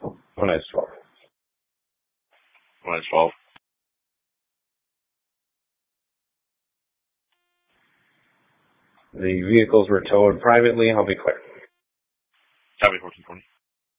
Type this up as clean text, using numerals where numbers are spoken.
One is 12. One is 12. The vehicles were towed privately. I'll be clear. Copy 1420.